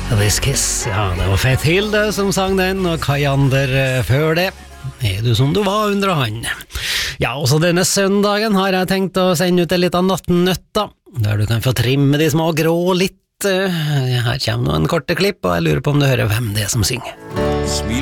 This Kiss, ja, det var Faith Hill det som sang den, og Kai Ander før det. Er du som du var under han? Ja, også denne søndagen har jeg tenkt å sende ut en liten nattnøtta, der du kan få trimme de små grå litt. Her kommer noen korte klipp, og jeg lurer på om du hører hvem det er som synger.